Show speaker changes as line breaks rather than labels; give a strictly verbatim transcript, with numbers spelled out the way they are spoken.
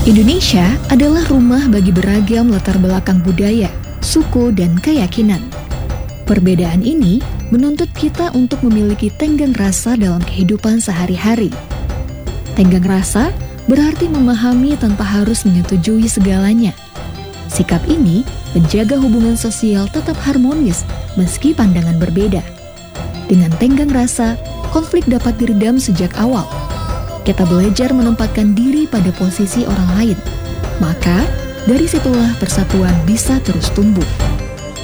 Indonesia adalah rumah bagi beragam latar belakang budaya, suku, dan keyakinan. Perbedaan ini menuntut kita untuk memiliki tenggang rasa dalam kehidupan sehari-hari. Tenggang rasa berarti memahami tanpa harus menyetujui segalanya. Sikap ini menjaga hubungan sosial tetap harmonis meski pandangan berbeda. Dengan tenggang rasa, konflik dapat diredam sejak awal. Kita belajar menempatkan diri pada posisi orang lain. Maka, dari situlah persatuan bisa terus tumbuh.